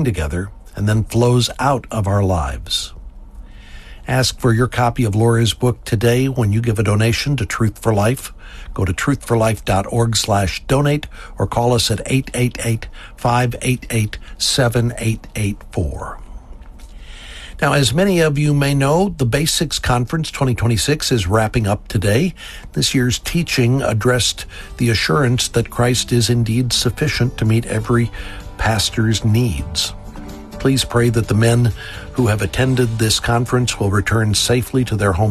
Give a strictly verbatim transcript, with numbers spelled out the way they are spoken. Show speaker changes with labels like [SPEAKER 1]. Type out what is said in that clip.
[SPEAKER 1] together and then flows out of our lives. Ask for your copy of Laura's book today when you give a donation to Truth for Life. Go to truthforlife.org slash donate or call us at eight eight eight, five eight eight, seven eight eight four. Now, as many of you may know, the Basics Conference twenty twenty-six is wrapping up today. This year's teaching addressed the assurance that Christ is indeed sufficient to meet every pastor's needs. Please pray that the men who have attended this conference will return safely to their home